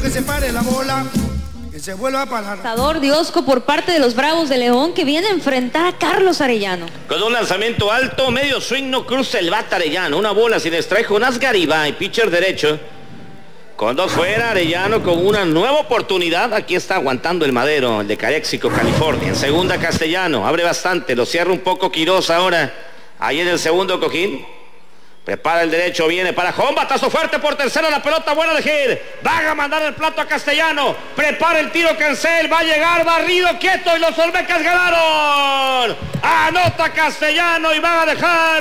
que se pare la bola, que se vuelva a parar. Lanzador Diosco por parte de los Bravos de León, que viene a enfrentar a Carlos Arellano. Con un lanzamiento alto, medio swing, no cruza el bate Arellano. Una bola sin strike, Jonás Garibay, pitcher derecho. Con dos fuera, Arellano con una nueva oportunidad. Aquí está aguantando el madero, el de Caréxico, California. En segunda, Castellano, abre bastante, lo cierra un poco Quiroz ahora. Ahí en el segundo cojín. Prepara el derecho, viene para home, batazo fuerte por tercera, la pelota buena de Gil. Va a mandar el plato a Castellano. Prepara el tiro Cancel, va a llegar barrido quieto y los Olmecas ganaron. Anota Castellano y van a dejar